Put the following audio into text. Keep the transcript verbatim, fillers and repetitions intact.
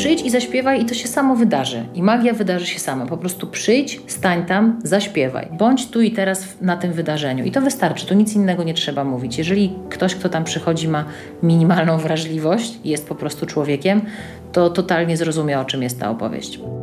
przyjdź i zaśpiewaj i to się samo wydarzy. I magia wydarzy się sama. Po prostu przyjdź, stań tam, zaśpiewaj. Bądź tu i teraz na tym wydarzeniu. I to wystarczy, tu nic innego nie trzeba mówić. Jeżeli ktoś, kto tam przychodzi, ma minimalną wrażliwość i jest po prostu człowiekiem, to totalnie zrozumie, o czym jest ta opowieść.